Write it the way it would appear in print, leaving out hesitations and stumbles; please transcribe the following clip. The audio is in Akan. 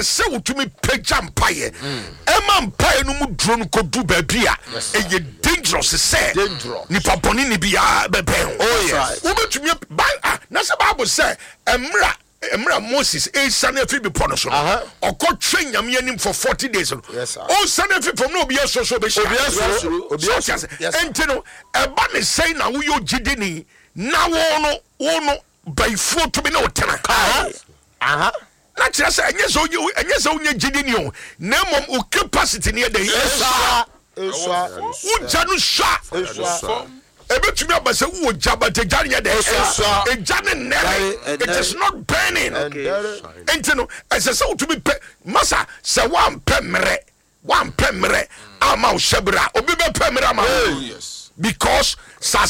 se wotumi pagya mpaye ema mpaye no mu duro no kodu baabi a eye dangerous se nipa boni ni bia beben oh yes wobetumi na se Bible say emra Moses sane afi bipo no so okotwe nyame anim for 40 days o sane afi from no obi so be sure enti no eba ne say na wo yo gidini na wo no baifo to be no tena na kyerɛ sɛ ɛnyɛ sɛ wonyɛ gidini o na mmom wo capacity ne ɛdɛ wogya no swa ebetumi aba sɛ wo gya but egya ne ɛdɛ egya ne nnɛre it is not burning enti no ɛsɛ sɛ wotumi pɛ masa sɛ wampɛ mmerɛ ama wo hyɛ bere a obi bɛpɛ mmerɛ ama wo because